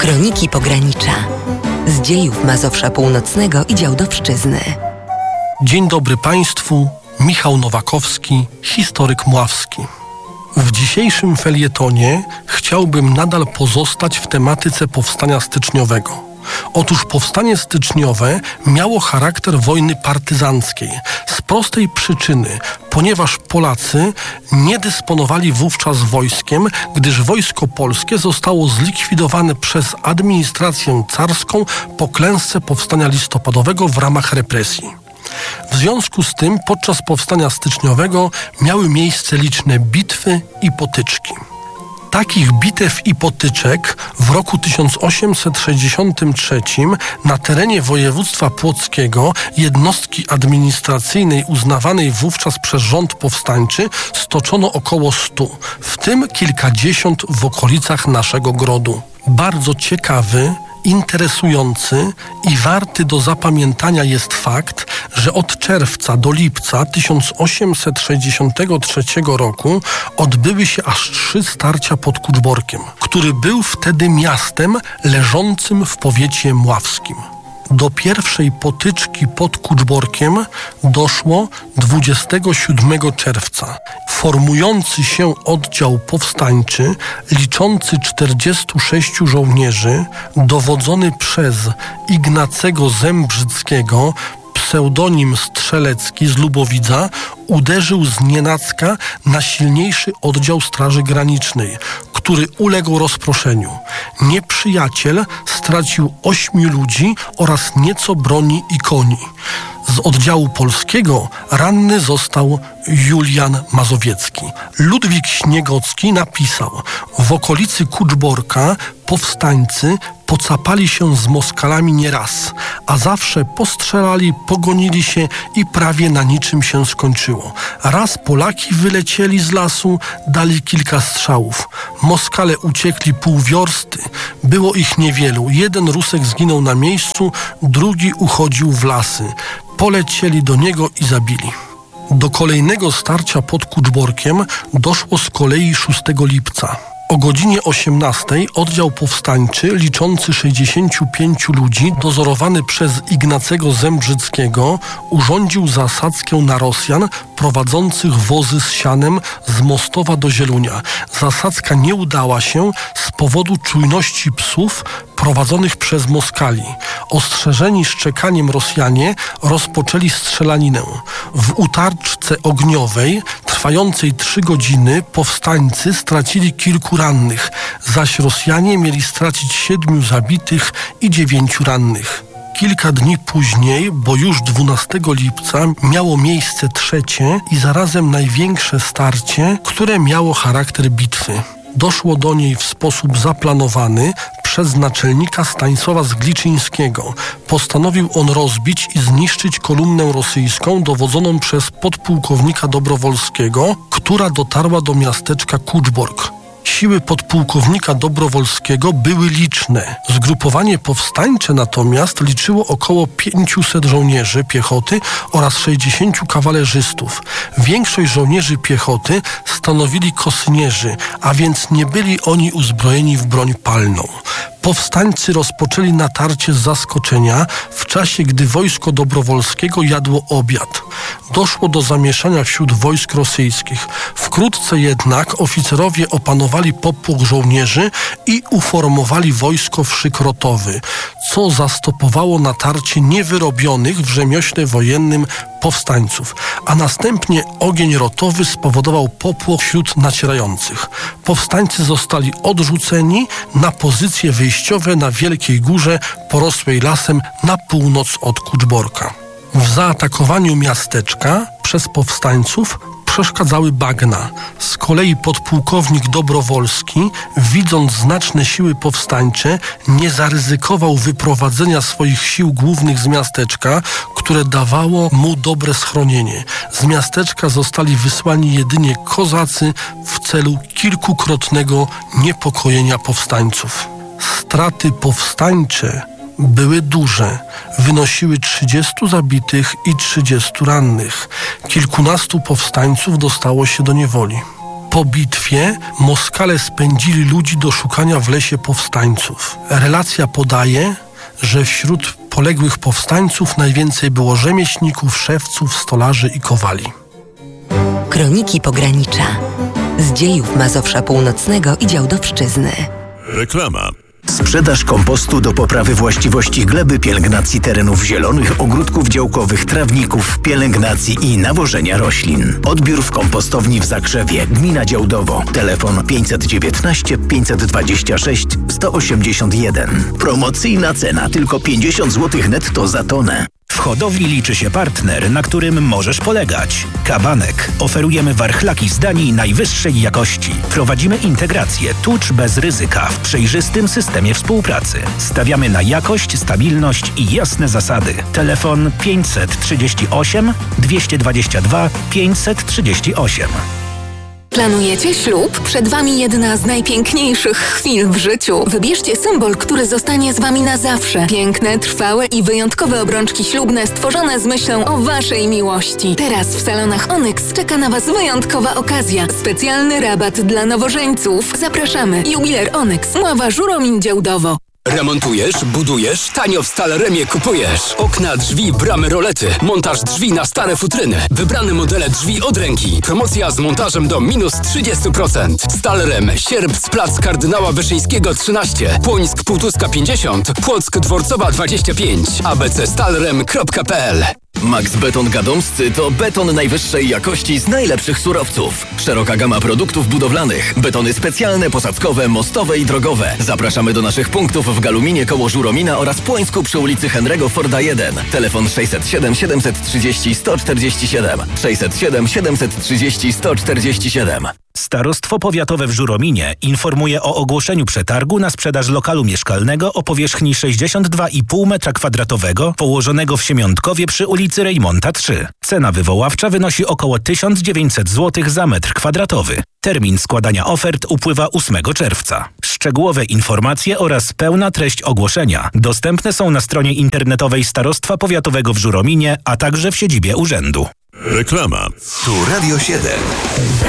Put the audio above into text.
Kroniki Pogranicza. Z dziejów Mazowsza Północnego i Działdowszczyzny. Dzień dobry Państwu, Michał Nowakowski, historyk mławski. W dzisiejszym felietonie chciałbym nadal pozostać w tematyce powstania styczniowego. Otóż powstanie styczniowe miało charakter wojny partyzanckiej z prostej przyczyny, ponieważ Polacy nie dysponowali wówczas wojskiem, gdyż wojsko polskie zostało zlikwidowane przez administrację carską po klęsce powstania listopadowego w ramach represji. W związku z tym podczas powstania styczniowego miały miejsce liczne bitwy i potyczki. Takich bitew i potyczek w roku 1863 na terenie województwa płockiego jednostki administracyjnej uznawanej wówczas przez rząd powstańczy stoczono około 100, w tym kilkadziesiąt w okolicach naszego grodu. Bardzo ciekawy, interesujący i warty do zapamiętania jest fakt, że od czerwca do lipca 1863 roku odbyły się aż 3 starcia pod Kuczborkiem, który był wtedy miastem leżącym w powiecie mławskim. Do pierwszej potyczki pod Kuczborkiem doszło 27 czerwca. Formujący się oddział powstańczy, liczący 46 żołnierzy, dowodzony przez Ignacego Zembrzyckiego, pseudonim Strzelecki z Lubowidza, uderzył znienacka na silniejszy oddział Straży Granicznej, który uległ rozproszeniu. Nieprzyjaciel stracił 8 ludzi oraz nieco broni i koni. Z oddziału polskiego ranny został Julian Mazowiecki. Ludwik Śniegocki napisał: w okolicy Kuczborka powstańcy pocapali się z Moskalami nieraz, a zawsze postrzelali, pogonili się i prawie na niczym się skończyło. Raz Polaki wylecieli z lasu, dali kilka strzałów. Moskale uciekli pół wiorsty. Było ich niewielu. Jeden Rusek zginął na miejscu, drugi uchodził w lasy. Polecieli do niego i zabili. Do kolejnego starcia pod Kuczborkiem doszło z kolei 6 lipca. O godzinie 18 oddział powstańczy, liczący 65 ludzi, dozorowany przez Ignacego Zembrzyckiego, urządził zasadzkę na Rosjan prowadzących wozy z sianem z Mostowa do Zielunia. Zasadzka nie udała się z powodu czujności psów prowadzonych przez Moskali. Ostrzeżeni szczekaniem Rosjanie rozpoczęli strzelaninę. W utarczce ogniowej, trwającej 3 godziny, powstańcy stracili kilku rannych, zaś Rosjanie mieli stracić 7 zabitych i 9 rannych. Kilka dni później, bo już 12 lipca, miało miejsce trzecie i zarazem największe starcie, które miało charakter bitwy. Doszło do niej w sposób zaplanowany przez naczelnika Stanisława Zgliczyńskiego. Postanowił on rozbić i zniszczyć kolumnę rosyjską dowodzoną przez podpułkownika Dobrowolskiego, która dotarła do miasteczka Kuczbork. Siły podpułkownika Dobrowolskiego były liczne. Zgrupowanie powstańcze natomiast liczyło około 500 żołnierzy piechoty oraz 60 kawalerzystów. Większość żołnierzy piechoty stanowili kosynierzy, a więc nie byli oni uzbrojeni w broń palną. Powstańcy rozpoczęli natarcie z zaskoczenia w czasie, gdy wojsko Dobrowolskiego jadło obiad. Doszło do zamieszania wśród wojsk rosyjskich. Wkrótce jednak oficerowie opanowali popłoch żołnierzy i uformowali wojsko wszyk rotowy, co zastopowało natarcie niewyrobionych w rzemiośle wojennym powstańców, a następnie ogień rotowy spowodował popłoch wśród nacierających. Powstańcy zostali odrzuceni na pozycje wyjściowe na Wielkiej Górze porosłej lasem na północ od Kuczborka. W zaatakowaniu miasteczka przez powstańców przeszkadzały bagna. Z kolei podpułkownik Dobrowolski, widząc znaczne siły powstańcze, nie zaryzykował wyprowadzenia swoich sił głównych z miasteczka, które dawało mu dobre schronienie. Z miasteczka zostali wysłani jedynie kozacy w celu kilkukrotnego niepokojenia powstańców. Straty powstańcze były duże, wynosiły 30 zabitych i 30 rannych. Kilkunastu powstańców dostało się do niewoli. Po bitwie Moskale spędzili ludzi do szukania w lesie powstańców. Relacja podaje, że wśród poległych powstańców najwięcej było rzemieślników, szewców, stolarzy i kowali. Kroniki Pogranicza. Z dziejów Mazowsza Północnego i Działdowszczyzny. Reklama. Sprzedaż kompostu do poprawy właściwości gleby, pielęgnacji terenów zielonych, ogródków działkowych, trawników, pielęgnacji i nawożenia roślin. Odbiór w kompostowni w Zakrzewie, gmina Działdowo. Telefon 519 526 181. Promocyjna cena tylko 50 zł netto za tonę. W hodowli liczy się partner, na którym możesz polegać. Kabanek. Oferujemy warchlaki z Danii najwyższej jakości. Prowadzimy integrację tucz bez ryzyka w przejrzystym systemie współpracy. Stawiamy na jakość, stabilność i jasne zasady. Telefon 538 222 538. Planujecie ślub? Przed Wami jedna z najpiękniejszych chwil w życiu. Wybierzcie symbol, który zostanie z Wami na zawsze. Piękne, trwałe i wyjątkowe obrączki ślubne stworzone z myślą o Waszej miłości. Teraz w salonach Onyx czeka na Was wyjątkowa okazja. Specjalny rabat dla nowożeńców. Zapraszamy. Jubiler Onyx, Mława, Żuromin, Działdowo. Remontujesz, budujesz, tanio w Staleremie kupujesz. Okna, drzwi, bramy, rolety. Montaż drzwi na stare futryny. Wybrane modele drzwi od ręki. Promocja z montażem do minus 30%. Stalerem, Sierp, plac Kardynała Wyszyńskiego 13, Płońsk Półtuska 50, Płock Dworcowa 25, abcstalerem.pl. Max Beton Gadomscy to beton najwyższej jakości z najlepszych surowców. Szeroka gama produktów budowlanych. Betony specjalne, posadzkowe, mostowe i drogowe. Zapraszamy do naszych punktów w Galuminie koło Żuromina oraz Płońsku przy ulicy Henry'ego Forda 1. Telefon 607 730 147. 607 730 147. Starostwo Powiatowe w Żurominie informuje o ogłoszeniu przetargu na sprzedaż lokalu mieszkalnego o powierzchni 62,5 m2 położonego w Siemiątkowie przy ulicy Rejmonta 3. Cena wywoławcza wynosi około 1900 zł za metr kwadratowy. Termin składania ofert upływa 8 czerwca. Szczegółowe informacje oraz pełna treść ogłoszenia dostępne są na stronie internetowej Starostwa Powiatowego w Żurominie, a także w siedzibie urzędu. Reklama. Tu Radio 7.